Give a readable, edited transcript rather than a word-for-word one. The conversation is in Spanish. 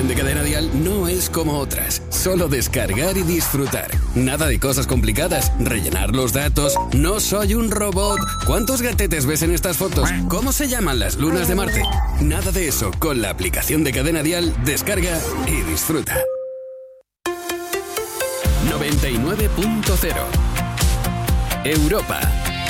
aplicación de Cadena Dial no es como otras. Solo descargar y disfrutar. Nada de cosas complicadas. Rellenar los datos. No soy un robot. ¿Cuántos gatetes ves en estas fotos? ¿Cómo se llaman las lunas de Marte? Nada de eso. Con la aplicación de Cadena Dial, descarga y disfruta. 99.0 Europa.